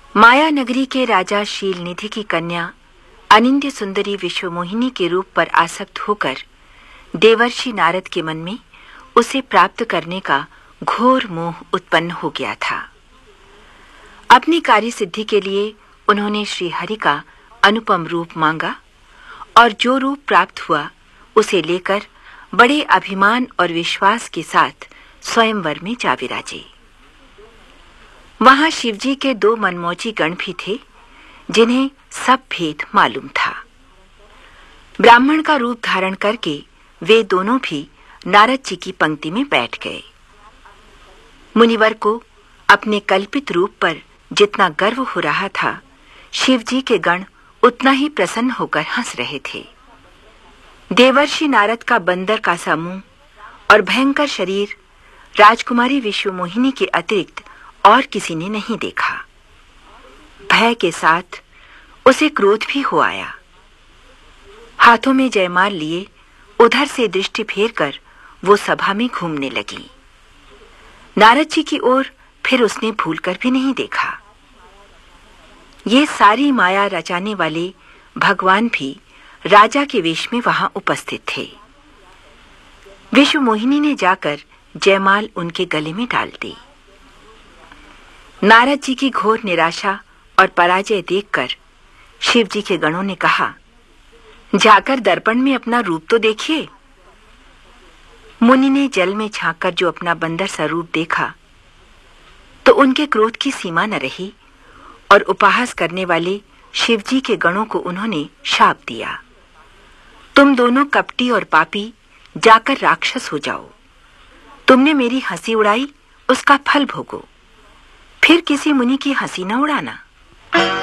माया नगरी के राजा शीलनिधि की कन्या अनिंद्य सुंदरी विश्वमोहिनी के रूप पर आसक्त होकर देवर्षि नारद के मन में उसे प्राप्त करने का घोर मोह उत्पन्न हो गया था। अपनी कार्य सिद्धि के लिए उन्होंने श्री हरि का अनुपम रूप मांगा और जो रूप प्राप्त हुआ उसे लेकर बड़े अभिमान और विश्वास के साथ स्वयंवर में जा विराजे। वहां शिवजी के 2 मनमौजी गण भी थे जिन्हें सब भेद मालूम था। ब्राह्मण का रूप धारण करके वे दोनों भी नारद जी की पंक्ति में बैठ गए। मुनिवर को अपने कल्पित रूप पर जितना गर्व हो रहा था, शिवजी के गण उतना ही प्रसन्न होकर हंस रहे थे। देवर्षि नारद का बंदर का सा मुंह और भयंकर शरीर राजकुमारी विश्वमोहिनी के अतिरिक्त और किसी ने नहीं देखा। भय के साथ उसे क्रोध भी हो आया। हाथों में जयमाल लिए उधर से दृष्टि फेरकर वो सभा में घूमने लगी। नारद जी की ओर फिर उसने भूलकर भी नहीं देखा। ये सारी माया रचाने वाले भगवान भी राजा के वेश में वहां उपस्थित थे। विश्वमोहिनी ने जाकर जयमाल उनके गले में डाल दी। नारद जी की घोर निराशा और पराजय देखकर शिवजी के गणों ने कहा, जाकर दर्पण में अपना रूप तो देखिए। मुनि ने जल में झांककर जो अपना बंदर सा रूप देखा तो उनके क्रोध की सीमा न रही और उपहास करने वाले शिवजी के गणों को उन्होंने शाप दिया, तुम दोनों कपटी और पापी जाकर राक्षस हो जाओ। तुमने मेरी हंसी उड़ाई, उसका फल भोगो। फिर किसी मुनि की हंसी न उड़ाना।